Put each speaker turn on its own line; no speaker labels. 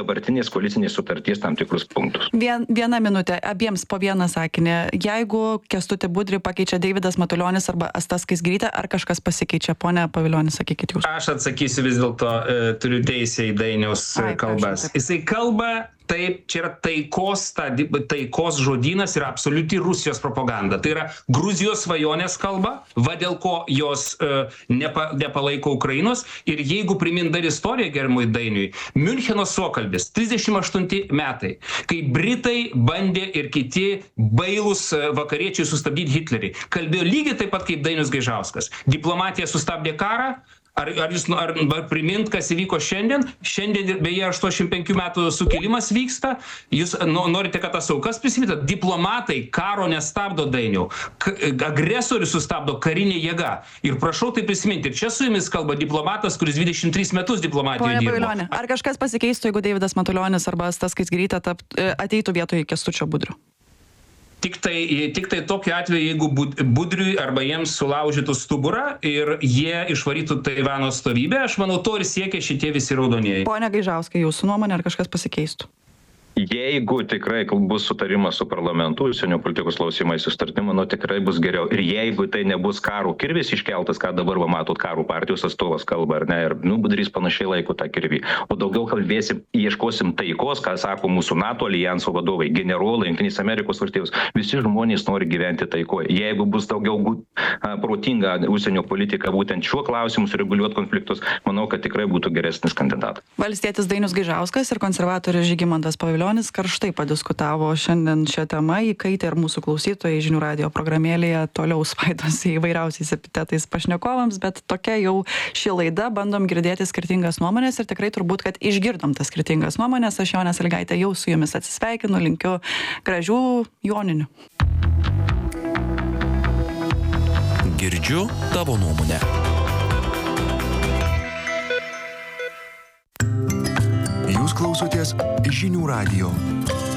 dabartinės koalicinės sutarties tam tikrus punktus.
Viena minutė, abiems po vieną sakinį. Jeigu Kęstutį Budrį pakeičia Deividas Matulionis arba Asta Skaisgirytė, ar kažkas pasikeičia? Pone Pavilionis, sakykit jūs.
Aš atsakysiu vis dėlto, turiu teisę į Dainiaus kalbas. Jisai kalba, taip, čia yra taikos žodynas, yra absoliuti Rusijos propaganda. Tai yra Gruzijos svajonės kalba, va dėl ko jos nepalaiko Ukrainos. Ir jeigu primint dar istoriją gerbiamui Dainiui, Miuncheno suokalbis, 38 metai, kai Britai bandė ir kiti bailūs vakariečiai sustabdyti Hitlerį. Kalbėjo lygiai taip pat kaip Dainius Gaižauskas. Diplomatija sustabdė karą. Ar jūs primint, kas įvyko šiandien? Šiandien beje 85 metų sukilimas vyksta. Jūs norite, kad tas aukas prisiminti? Diplomatai karo nestabdo, Dainiau. Agresorius sustabdo karinė jėga. Ir prašau tai prisiminti. Ir čia su jumis kalba diplomatas, kuris 23 metus diplomatijoje dirbo.
Pone Pavilionį, ar kažkas pasikeistų, jeigu Deividas Matulionis arba Asta Skaisgirytė ateitų vietoj Kęstučio Budrio?
Tik tai tokiu atveju, jeigu Budriui arba jiems sulaužytų stuburą ir jie išvarytų Taivano atstovybę, aš manau, to ir siekia šitie visi raudonieji.
Pone Gaižauskai, jūsų nuomonė, ar kažkas pasikeistų?
Jeigu tikrai bus sutarimas su parlamentu, užsienio politikos klausimais sustarti, manau, tikrai bus geriau. Ir jeigu tai nebus karų kirvis iškeltas, ką dabar matot karų partijos atstovas kalba, ar ne, ir Budrys panašiai laiko tą kirvį. O daugiau kalbėsim, ieškosim taikos, ką sako mūsų NATO alijanso vadovai, generolai, Jungtinės Amerikos valstijos. Visi žmonės nori gyventi taikoje. Jeigu bus daugiau protinga užsienio politika būtent šiuo klausimu sureguliuoti konfliktus, manau, kad tikrai būtų geresnis kandidatas.
Valstietis Dainius Gaižauskas ir konservatorius Žygimantas Pavilionis karštai padiskutavo šiandien šią temą, įkaitė ir mūsų klausytojai žinių radijo programėlėje toliau svaidosi įvairiausiais epitetais pašnekovams, bet tokia jau ši laida, bandom girdėti skirtingas nuomonės ir tikrai turbūt, kad išgirdom tas skirtingas nuomonės. Aš Jonė Sąlygaitė jau su jumis atsisveikinu, linkiu gražių joninių.
Girdžiu tavo nuomonę. Jūs klausotės Žinių radijo.